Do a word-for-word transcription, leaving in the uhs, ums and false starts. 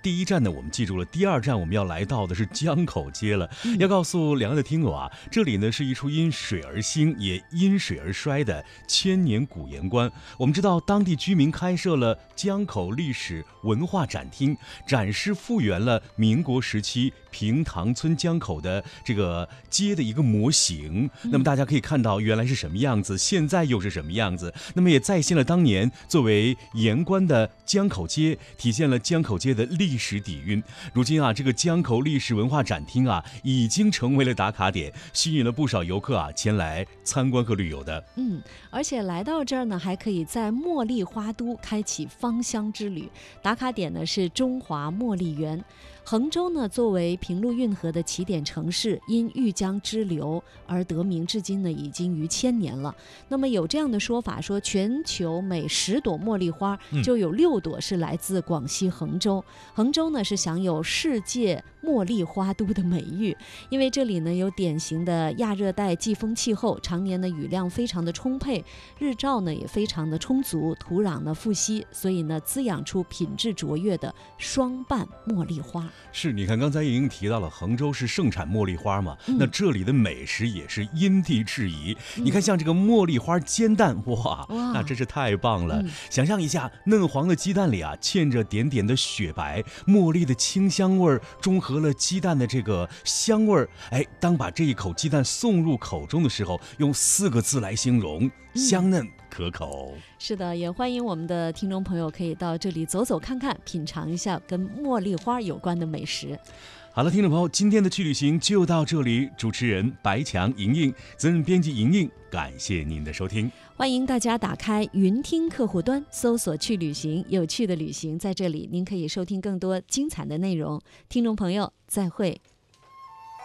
第一站呢我们记住了，第二站我们要来到的是江口街了。嗯、要告诉两岸的听友啊，这里呢是一处因水而兴也因水而衰的千年古岩观。我们知道当地居民开设了江口历史文化展厅，展示复原了民国时期平塘村江口的这个街的一个模型。嗯、那么大家可以看到原来是什么样子，现在又是什么样子。那么也再现了当年作为岩观的江口街，体现了江口街的历史底蕴。如今啊，这个江口历史文化展厅啊，已经成为了打卡点，吸引了不少游客啊前来参观和旅游的。 嗯，而且来到这儿呢，还可以在茉莉花都开启芳香之旅。打卡点呢是中华茉莉园。衡州呢，作为平陆运河的起点城市，因玉江支流而得名，至今呢已经逾千年了。那么有这样的说法，说全球每十朵茉莉花就有六朵是来自广西衡州。嗯、衡州呢是享有世界茉莉花都的美誉，因为这里呢有典型的亚热带季风气候，常年的雨量非常的充沛，日照呢也非常的充足，土壤呢富硒，所以呢滋养出品质卓越的双瓣茉莉花。 是，你看刚才已经提到了衡州是盛产茉莉花嘛， 嗯、 那这里的美食也是因地制宜。嗯、你看像这个茉莉花煎蛋，哇，哇那真是太棒了！嗯、想象一下，嫩黄的鸡蛋里啊嵌着点点的雪白，茉莉的清香味儿中和了鸡蛋的这个香味儿。哎，当把这一口鸡蛋送入口中的时候，用四个字来形容：香嫩可口。 嗯、是的，也欢迎我们的听众朋友可以到这里走走看看，品尝一下跟茉莉花有关的美食。 好了，听众朋友，今天的去旅行就到这里。主持人白强、莹莹，责任编辑莹莹，感谢您的收听。 欢迎大家打开云听客户端，搜索去旅行，有趣的旅行在这里，您可以收听更多精彩的内容。听众朋友，再会。